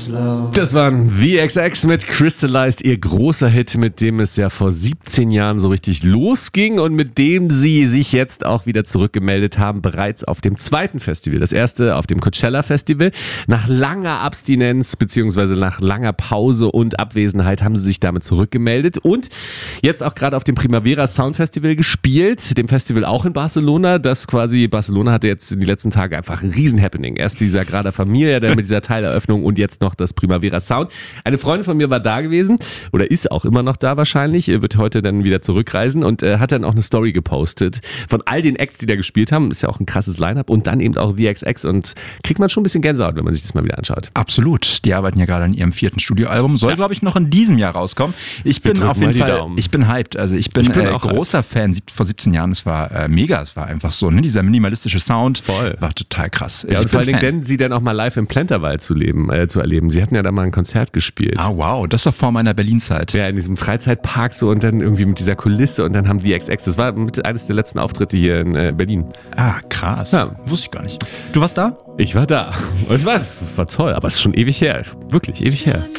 slow. Das waren VXX mit Crystallized, ihr großer Hit, mit dem es ja vor 17 Jahren so richtig losging und mit dem sie sich jetzt auch wieder zurückgemeldet haben, bereits auf dem zweiten Festival. Das erste auf dem Coachella Festival. Nach langer Abstinenz bzw. nach langer Pause und Abwesenheit haben sie sich damit zurückgemeldet und jetzt auch gerade auf dem Primavera Sound Festival gespielt, dem Festival auch in Barcelona. Barcelona hatte jetzt in den letzten Tagen einfach ein Riesen-Happening. Erst dieser Grada Familia, dann mit dieser Teileröffnung und jetzt noch das Primavera Sound. Eine Freundin von mir war da gewesen oder ist auch immer noch da wahrscheinlich, wird heute dann wieder zurückreisen und hat dann auch eine Story gepostet von all den Acts, die da gespielt haben. Ist ja auch ein krasses Line-Up und dann eben auch VXX und kriegt man schon ein bisschen Gänsehaut, wenn man sich das mal wieder anschaut. Absolut. Die arbeiten ja gerade an ihrem 4. Studioalbum. Soll, glaube ich, noch in diesem Jahr rauskommen. Ich bin auf jeden Fall, ich bin hyped. Also ich bin großer Fan. Vor 17 Jahren, es war mega. Es war einfach so, ne? Dieser minimalistische Sound. Voll. War total krass. Ja, und vor allen Dingen, sie dann auch mal live im Plenterwald zu erleben. Sie hatten ja da mal ein Konzert gespielt. Ah, wow. Das war vor meiner Berlin-Zeit. Ja, in diesem Freizeitpark so und dann irgendwie mit dieser Kulisse und dann haben VXX. Das war eines der letzten Auftritte hier in Berlin. Ah, krass. Ja. Wusste ich gar nicht. Du warst da? Ich war da. Und es war toll, aber es ist schon ewig her. Wirklich ewig her.